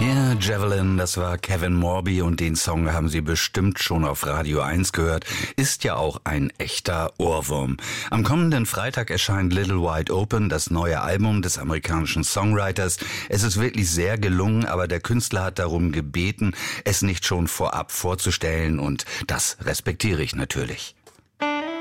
Ja, Javelin, das war Kevin Morby und den Song haben Sie bestimmt schon auf Radio 1 gehört. Ist ja auch ein echter Ohrwurm. Am kommenden Freitag erscheint Little Wide Open, das neue Album des amerikanischen Songwriters. Es ist wirklich sehr gelungen, aber der Künstler hat darum gebeten, es nicht schon vorab vorzustellen und das respektiere ich natürlich.